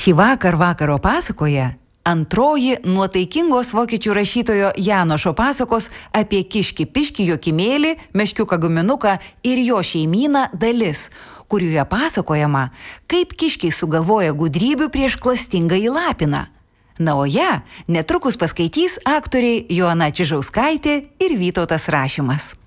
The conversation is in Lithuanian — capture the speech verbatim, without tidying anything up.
Šį vakar vakaro pasakoje antroji nuotaikingos vokiečių rašytojo Janošo pasakos apie kiškį piškį Jokimėlį, meškiuką guminuką ir jo šeimyną dalis, kurioje pasakojama, kaip kiškiai sugalvoja gudrybių prieš klastingąjį lapiną. Na o ją netrukus paskaitys aktoriai Joana Čižauskaitė ir Vytautas Rašimas.